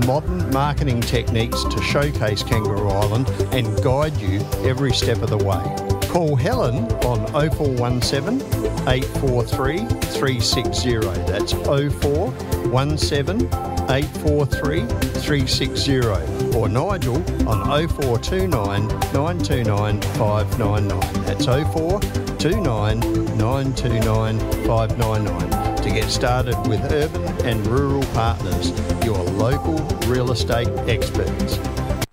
modern marketing techniques to showcase Kangaroo Island and guide you every step of the way. Call Helen on 0417 843 360. That's 0417 843 360. Or Nigel on 0429 929 599. That's 0429 929 599 to get started with Urban and Rural Partners, your local real estate experts.